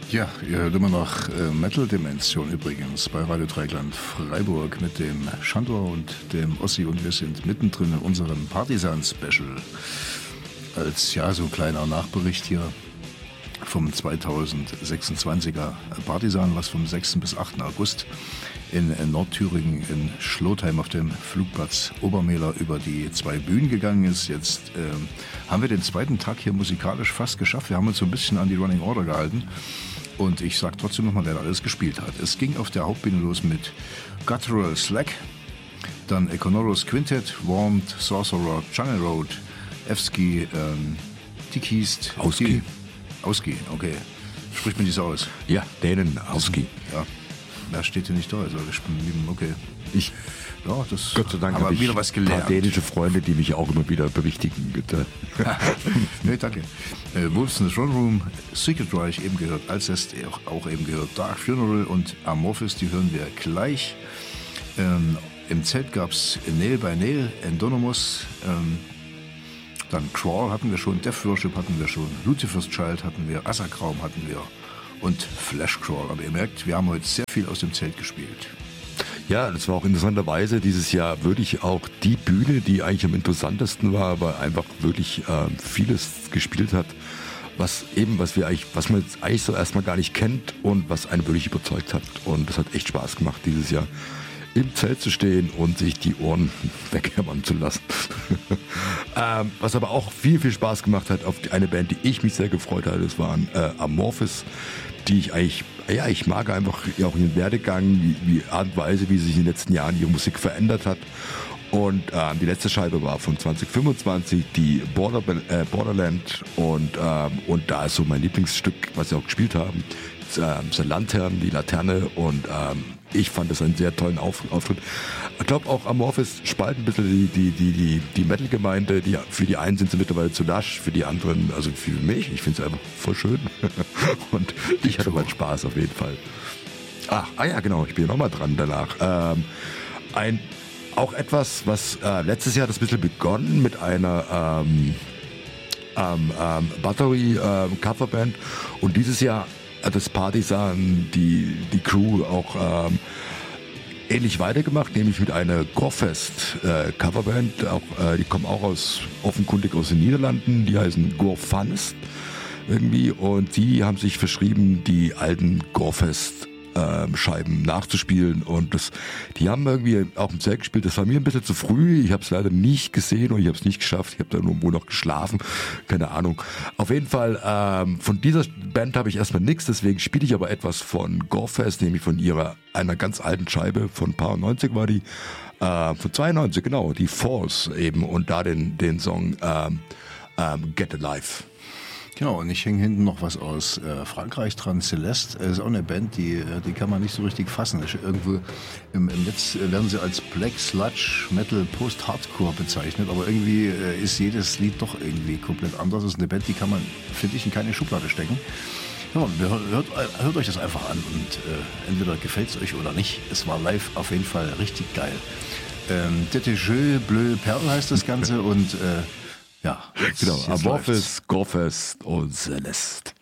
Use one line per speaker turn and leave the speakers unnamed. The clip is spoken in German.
Ja, ihr hört immer noch Metal Dimension übrigens bei Radio Dreieckland Freiburg mit dem Shandor und dem Ossi und wir sind mittendrin in unserem Partisan-Special als ja so kleiner Nachbericht hier vom 2026er Partisan, was vom 6. bis 8. August in Nordthüringen in Schlotheim auf dem Flugplatz Obermehler über die 2 Bühnen gegangen ist. Jetzt haben wir den zweiten Tag hier musikalisch fast geschafft. Wir haben uns so ein bisschen an die Running Order gehalten. Und ich sage trotzdem nochmal, wer da alles gespielt hat. Es ging auf der Hauptbühne los mit Guttural Slack, dann Econoros Quintet, Warmed, Sorcerer, Jungle Road, Evski, Tikist,
Auski,
okay. Spricht man dies aus?
Ja, denen Auski.
Ja, mehr steht hier nicht da. Also okay. Ja, das
Gott sei Dank
aber
habe ich
wieder was gelernt.
Ein paar dänische Freunde, die mich auch immer wieder berichtigen.
Nee, danke. Wolves in the Throne Room, Secret Reich eben gehört, Alcest auch eben gehört, Dark Funeral und Amorphis, die hören wir gleich. Im Zelt gab es Nail by Nail, Endonomus, dann Crawl hatten wir schon, Death Worship hatten wir schon, Lucifer's Child hatten wir, Assakraum hatten wir und Flash Crawl. Aber ihr merkt, wir haben heute sehr viel aus dem Zelt gespielt.
Ja, das war auch interessanterweise dieses Jahr wirklich auch die Bühne, die eigentlich am interessantesten war, weil einfach wirklich vieles gespielt hat, was man jetzt eigentlich so erstmal gar nicht kennt und was einen wirklich überzeugt hat. Und das hat echt Spaß gemacht, dieses Jahr im Zelt zu stehen und sich die Ohren weghämmern zu lassen. Was aber auch viel, viel Spaß gemacht hat auf eine Band, die ich mich sehr gefreut hatte, das waren Amorphis, die ich mag einfach auch ihren Werdegang, die Art und Weise, wie sie sich in den letzten Jahren ihre Musik verändert hat. Und die letzte Scheibe war von 2025, die Borderland. Und da ist so mein Lieblingsstück, was sie auch gespielt haben, die Laterne. Und ich fand das einen sehr tollen Auftritt. Ich glaube auch Amorphis spalten ein bisschen die Metal-Gemeinde. Für die einen sind sie mittlerweile zu lasch, für die anderen, also für mich, ich finde es einfach voll schön. Und ich hatte meinen Spaß auf jeden Fall. Ja genau, ich bin ja nochmal dran danach. Auch etwas, was letztes Jahr hat das ein bisschen begonnen mit einer Battery-Coverband und dieses Jahr das Partisan, die Crew auch ähnlich weitergemacht, nämlich mit einer Gorefest Coverband. Die kommen auch offenkundig aus den Niederlanden, die heißen Gorefest irgendwie und die haben sich verschrieben, die alten Gorefest Scheiben nachzuspielen und die haben irgendwie auch im Zelt gespielt. Das war mir ein bisschen zu früh. Ich habe es leider nicht gesehen und ich habe es nicht geschafft. Ich habe da irgendwo noch geschlafen. Keine Ahnung. Auf jeden Fall von dieser Band habe ich erstmal nichts. Deswegen spiele ich aber etwas von Gorefest, nämlich von einer ganz alten Scheibe von Paar 90 war die. Von 92, genau. Die Force eben und da den Song Get Alive.
Genau, und ich hänge hinten noch was aus Frankreich dran. Celeste ist auch eine Band, die kann man nicht so richtig fassen. Irgendwo im Netz werden sie als Black Sludge Metal Post-Hardcore bezeichnet, aber irgendwie ist jedes Lied doch irgendwie komplett anders. Das ist eine Band, die kann man, finde ich, in keine Schublade stecken. Ja, hört euch das einfach an und entweder gefällt es euch oder nicht. Es war live auf jeden Fall richtig geil. Détejeux Bleu Perle heißt das Ganze und ja.
Genau, Amorphis, Gorefest und Celeste.